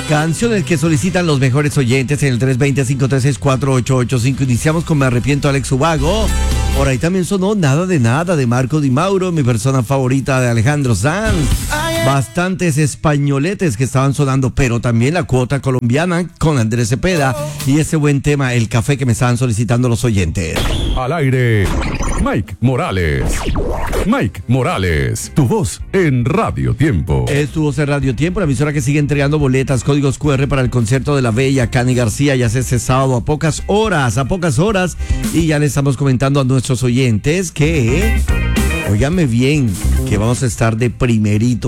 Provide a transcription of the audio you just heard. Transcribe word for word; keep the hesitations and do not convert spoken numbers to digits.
Canciones que solicitan los mejores oyentes en el tres dos cero, cinco tres seis, cuatro ocho ocho cinco. Iniciamos con Me Arrepiento, Alex Ubago. Por ahí también sonó Nada de Nada de Marco Di Mauro, mi persona favorita de Alejandro Sanz. Bastantes españoletes que estaban sonando, pero también la cuota colombiana con Andrés Cepeda y ese buen tema, El Café, que me estaban solicitando los oyentes. Al aire, Mike Morales. Mike Morales, tu voz en Radio Tiempo. Es tu voz en Radio Tiempo, la emisora que sigue entregando boletas, códigos cu erre para el concierto de la bella Cani García. Ya se ese sábado a pocas horas, a pocas horas. Y ya le estamos comentando a nuestros oyentes que, óigame bien, que vamos a estar de primerito